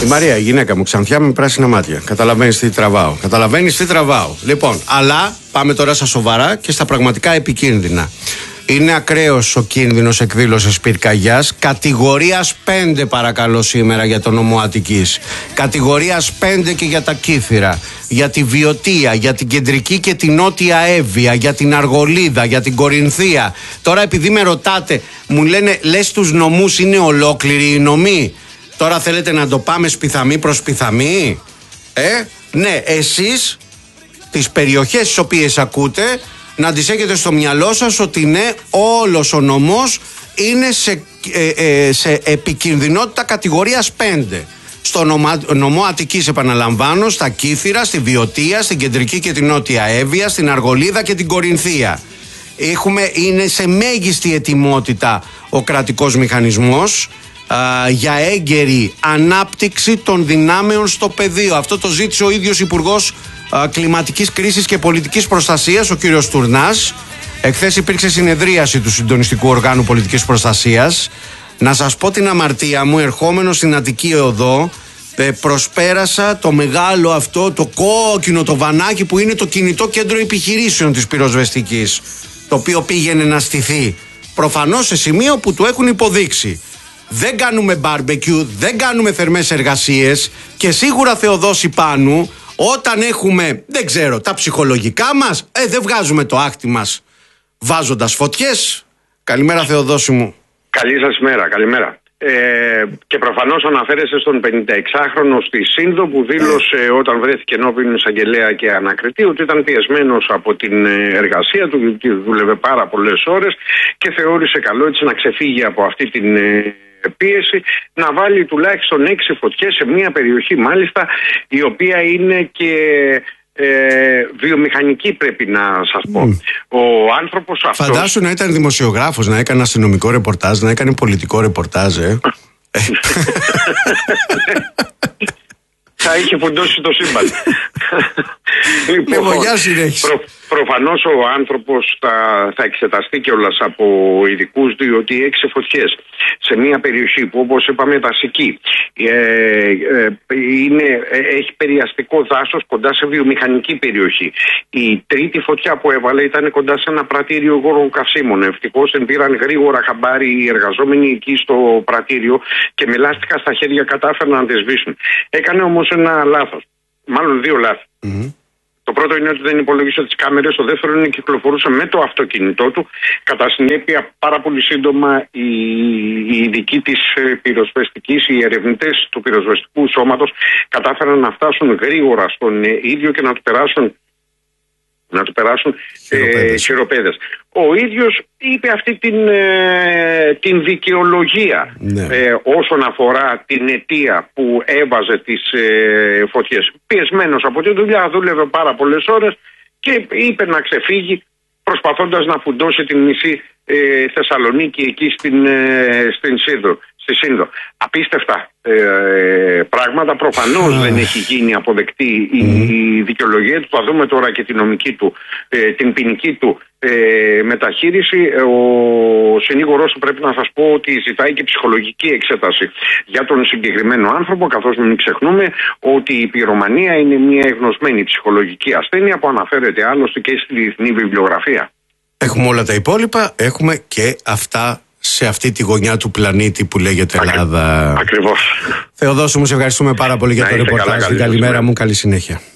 Η Μαρία, η γυναίκα μου, ξανθιά με πράσινα μάτια. Καταλαβαίνεις τι τραβάω. Λοιπόν, αλλά πάμε τώρα στα σοβαρά και στα πραγματικά επικίνδυνα. Είναι ακραίος ο κίνδυνος εκδήλωσης πυρκαγιάς. Κατηγορίας 5 παρακαλώ σήμερα για τον νομό Αττικής. Κατηγορίας 5 και για τα Κύθυρα. Για τη Βιωτία, για την Κεντρική και την Νότια Εύβοια, για την Αργολίδα, για την Κορινθία. Τώρα επειδή με ρωτάτε, μου λένε λες τους νομούς είναι ολόκληροι οι νομοί. Τώρα θέλετε να το πάμε σπιθαμή προς σπιθαμή. Ναι, εσείς τις περιοχές τις οποίες ακούτε να τις έχετε στο μυαλό σας ότι ναι, όλος ο νομός είναι σε επικινδυνότητα κατηγορίας 5. Στο νομό Αττικής, επαναλαμβάνω, στα Κύθυρα, στη Βιωτία, στην Κεντρική και την Νότια Εύβοια, στην Αργολίδα και την Κορινθία. Είναι σε μέγιστη ετοιμότητα ο κρατικός μηχανισμός για έγκαιρη ανάπτυξη των δυνάμεων στο πεδίο. Αυτό το ζήτησε ο ίδιος Υπουργός Κλιματικής Κρίσης και Πολιτικής Προστασίας, ο κύριος Τουρνάς. Εχθές υπήρξε συνεδρίαση του Συντονιστικού Οργάνου Πολιτικής Προστασίας. Να σας πω την αμαρτία μου, ερχόμενος στην Αττική Οδό, προσπέρασα το μεγάλο αυτό, το κόκκινο, το βανάκι που είναι το κινητό κέντρο επιχειρήσεων της πυροσβεστικής, το οποίο πήγαινε να στηθεί. Προφανώς σε σημείο που του έχουν υποδείξει. Δεν κάνουμε barbecue, δεν κάνουμε θερμές εργασίες και σίγουρα, Θεοδόση Πάνου, όταν έχουμε, δεν ξέρω, τα ψυχολογικά μας, δεν βγάζουμε το άχτι μας βάζοντας φωτιές. Καλημέρα, Θεοδόση μου. Καλή σας μέρα, καλημέρα. Και προφανώς αναφέρεστε στον 56χρονο στη Σύνδο που δήλωσε όταν βρέθηκε ενώπιον εισαγγελέα και ανακριτή ότι ήταν πιεσμένος από την εργασία του, γιατί δούλευε πάρα πολλές ώρες και θεώρησε καλό έτσι να ξεφύγει από αυτή την πίεση, να βάλει τουλάχιστον 6 φωτιές σε μια περιοχή μάλιστα η οποία είναι και βιομηχανική, πρέπει να σας πω. Ο άνθρωπος αυτός... Φαντάσου να ήταν δημοσιογράφος, να έκανε αστυνομικό ρεπορτάζ, να έκανε πολιτικό ρεπορτάζ. Θα είχε φουντώσει το σύμπαν. Λοιπόν, προφανώς ο άνθρωπος θα εξεταστεί κιόλας από ειδικούς, διότι 6 φωτιές σε μια περιοχή που, όπως είπαμε, δασική, έχει περιαστικό δάσος κοντά σε βιομηχανική περιοχή. Η τρίτη φωτιά που έβαλε ήταν κοντά σε ένα πρατήριο γόρων καυσίμων. Ευτυχώς την πήραν γρήγορα χαμπάρι οι εργαζόμενοι εκεί στο πρατήριο και με λάστιχα στα χέρια κατάφεραν να τη σβήσουν. Έκανε όμως ένα λάθος, μάλλον 2 λάθη. Το πρώτο είναι ότι δεν υπολογίσε τις κάμερες, το δεύτερο είναι ότι κυκλοφορούσε με το αυτοκίνητό του. Κατά συνέπεια, πάρα πολύ σύντομα οι ειδικοί της πυροσβεστικής, οι ερευνητές του πυροσβεστικού σώματος κατάφεραν να φτάσουν γρήγορα στον ίδιο και να του περάσουν χειροπέδες. Ο ίδιος είπε αυτή την δικαιολογία όσον αφορά την αιτία που έβαζε τις φωτιές. Πιεσμένος από τη δουλειά, δούλευε πάρα πολλές ώρες και είπε να ξεφύγει προσπαθώντας να φουντώσει την μισή Θεσσαλονίκη εκεί στη Σύνδο. Απίστευτα πράγματα. Προφανώς δεν έχει γίνει αποδεκτή η δικαιολογία του. Θα δούμε τώρα και την νομική του, την ποινική του μεταχείριση. Ο συνήγορος του, πρέπει να σας πω, ότι ζητάει και ψυχολογική εξέταση για τον συγκεκριμένο άνθρωπο, καθώς μην ξεχνούμε ότι η πυρομανία είναι μια εγνωσμένη ψυχολογική ασθένεια που αναφέρεται άλλωστε και στη διεθνή βιβλιογραφία. Έχουμε όλα τα υπόλοιπα, έχουμε και αυτά σε αυτή τη γωνιά του πλανήτη που λέγεται Ελλάδα. Ακριβώς. Θεοδόση μου, σε ευχαριστούμε πάρα πολύ για το ρεπορτάζ. Καλημέρα μου, καλή συνέχεια.